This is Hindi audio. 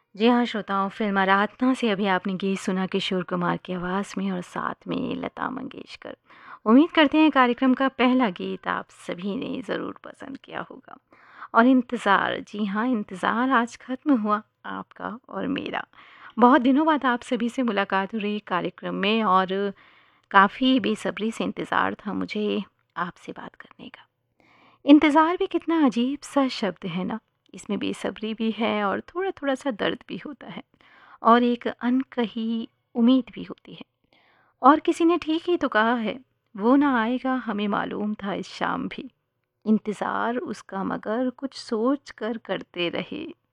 जी हाँ श्रोताओं, फ़िल्म आराधना से अभी आपने गीत सुना किशोर कुमार की आवाज़ में और साथ में लता मंगेशकर। उम्मीद करते हैं कार्यक्रम का पहला गीत आप सभी ने ज़रूर पसंद किया होगा। और इंतज़ार, जी हाँ, इंतज़ार आज ख़त्म हुआ आपका और मेरा। बहुत दिनों बाद आप सभी से मुलाकात हो रही कार्यक्रम में और काफ़ी बेसब्री से इंतज़ार था मुझे आपसे बात करने का। इंतज़ार भी कितना अजीब-सा शब्द है ना? इसमें बेसब्री भी है और थोड़ा-थोड़ा सा दर्द भी होता है और एक अनकही उम्मीद भी होती है। और किसी ने ठीक ही तो कहा है, वो ना आएगा हमें मालूम था इस शाम भी। इंतज़ार उसका मगर कुछ सोच कर करते रहे।